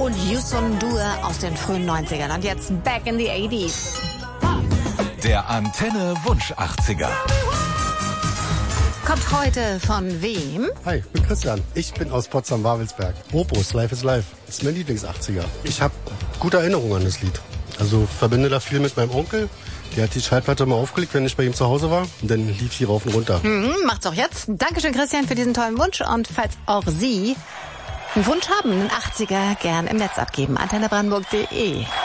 und Yusun Dua aus den frühen 90ern. Und jetzt Back in the 80s. Der Antenne Wunsch 80er. Kommt heute von wem? Hi, ich bin Christian. Ich bin aus Potsdam-Wawelsberg. Opus, Life is Life. Das ist mein Lieblings-80er. Ich habe gute Erinnerungen an das Lied. Also verbinde da viel mit meinem Onkel. Der hat die Schallplatte mal aufgelegt, wenn ich bei ihm zu Hause war. Und dann lief die rauf und runter. Macht's auch jetzt. Dankeschön, Christian, für diesen tollen Wunsch. Und falls auch Sie einen Wunsch haben, einen 80er, gern im Netz abgeben. antennebrandenburg.de